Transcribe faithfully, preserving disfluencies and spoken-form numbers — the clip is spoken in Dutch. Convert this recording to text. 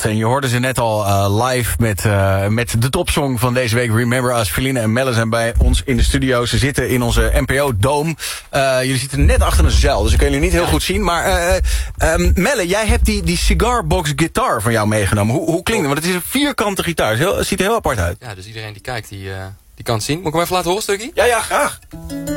En je hoorde ze net al uh, live met, uh, met de topsong van deze week. Remember Us. Feline en Melle zijn bij ons in de studio. Ze zitten in onze N P O-dome. Uh, jullie zitten net achter een zuil, dus ik kan jullie niet heel ja. goed zien. Maar uh, um, Melle, jij hebt die, die cigarbox guitar van jou meegenomen. Hoe, hoe klinkt het? Want het is een vierkante gitaar. Het, heel, het ziet er heel apart uit. Ja, dus iedereen die kijkt, die, uh, die kan het zien. Moet ik hem even laten horen, stukje? Ja, ja, graag.